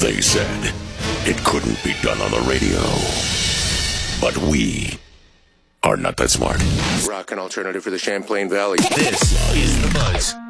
They said it couldn't be done on the radio. But we are not that smart. Rock and alternative for the Champlain Valley. This is The Buzz.